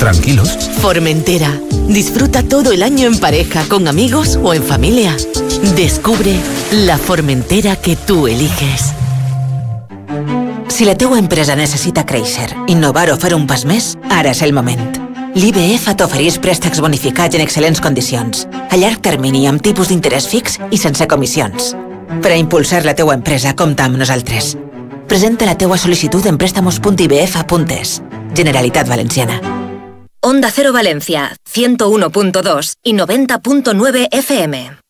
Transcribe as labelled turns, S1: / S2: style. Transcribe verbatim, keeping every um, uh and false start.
S1: tranquilos.
S2: Formentera. Disfruta todo el año en pareja, con amigos o en familia. Descubre la Formentera que tu eliges.
S3: Si la teua empresa necessita créixer, innovar o fer un pas més, ara és el moment. L'I B F t'ofereix préstecs bonificats en excel·lents condicions, a llarg termini amb tipus d'interès fix i sense comissions. Per a impulsar la teua empresa, compta amb nosaltres. Presenta la teua sol·licitud en préstamos punt i b f punt es. Generalitat Valenciana.
S4: Onda Cero Valencia, ciento uno punto dos y noventa punto nueve F M.